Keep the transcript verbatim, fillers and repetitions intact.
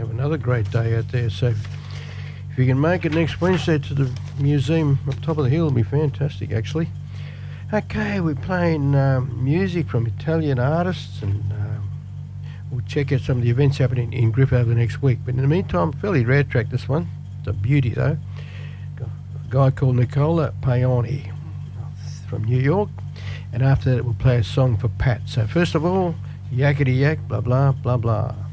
have another great day out there. So if you can make it next Wednesday to the museum up top of the hill, it'll be fantastic, actually. Okay, we're playing um, music from Italian artists, and um, we'll check out some of the events happening in Griff over the next week. But in the meantime, fairly rare track, this one. It's a beauty, though. A guy called Nicola Paoni from New York. And after that, we'll play a song for Pat. So first of all, yakety yak, blah, blah, blah, blah.